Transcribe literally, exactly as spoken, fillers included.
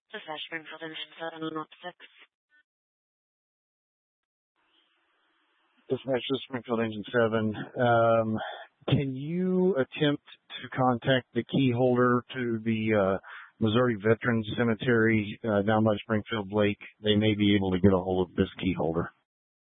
Dispatch Springfield Engine seven on up six. Dispatch to Springfield Engine seven. Um, can you attempt to contact the key holder to the uh, Missouri Veterans Cemetery uh, down by Springfield Lake? They may be able to get a hold of this key holder.